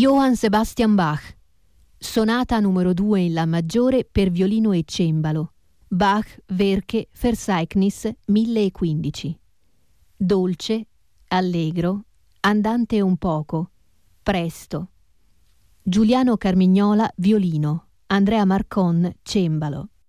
Johann Sebastian Bach. Sonata numero 2 in La maggiore per violino e cembalo. Bach, Werke, Verzeichnis 1015. Dolce, allegro, andante un poco, presto. Giuliano Carmignola, violino. Andrea Marcon, cembalo.